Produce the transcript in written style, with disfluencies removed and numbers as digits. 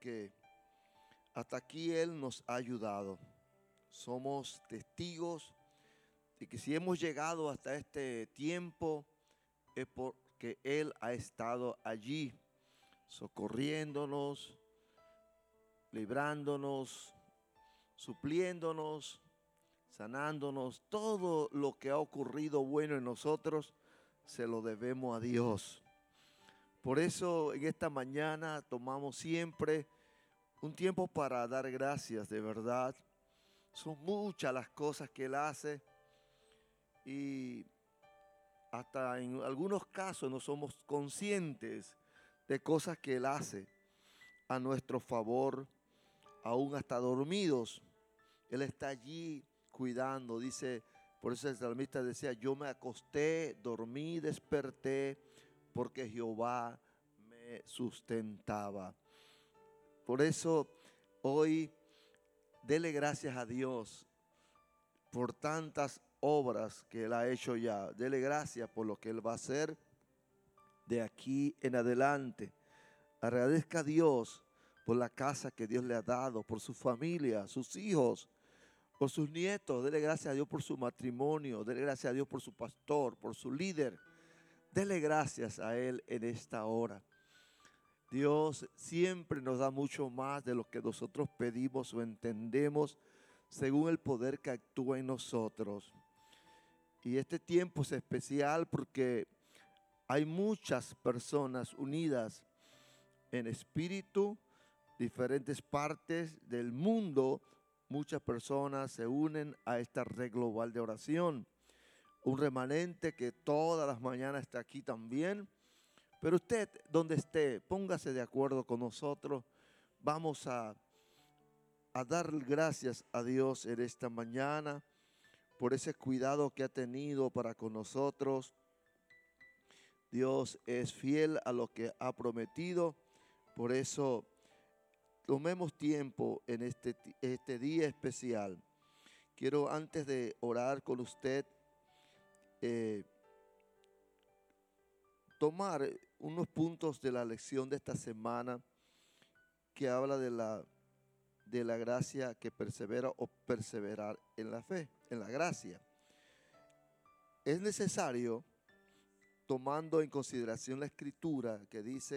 porque hasta aquí Él nos ha ayudado. Somos testigos de que si hemos llegado hasta este tiempo es porque Él ha estado allí, socorriéndonos, librándonos, supliéndonos, sanándonos. Todo lo que ha ocurrido bueno en nosotros se lo debemos a Dios. Por eso en esta mañana tomamos siempre un tiempo para dar gracias, de verdad. Son muchas las cosas que Él hace y hasta en algunos casos no somos conscientes de cosas que Él hace a nuestro favor, aún hasta dormidos. Él está allí cuidando, dice, por eso el salmista decía, yo me acosté, dormí, desperté, porque Jehová me sustentaba. Por eso hoy dele gracias a Dios por tantas obras que Él ha hecho ya. Dele gracias por lo que Él va a hacer de aquí en adelante. Agradezca a Dios por la casa que Dios le ha dado, por su familia, sus hijos, por sus nietos. Dele gracias a Dios por su matrimonio. Dele gracias a Dios por su pastor, por su líder. Dele gracias a Él en esta hora. Dios siempre nos da mucho más de lo que nosotros pedimos o entendemos según el poder que actúa en nosotros. Y este tiempo es especial porque hay muchas personas unidas en espíritu, diferentes partes del mundo. Muchas personas se unen a esta red global de oración. Un remanente que todas las mañanas está aquí también. Pero usted, donde esté, póngase de acuerdo con nosotros. Vamos a dar gracias a Dios en esta mañana por ese cuidado que ha tenido para con nosotros. Dios es fiel a lo que ha prometido. Por eso tomemos tiempo en este día especial. Quiero, antes de orar con usted, tomar unos puntos de la lección de esta semana que habla de la gracia que persevera o perseverar en la fe, en la gracia. Es necesario, tomando en consideración la escritura que dice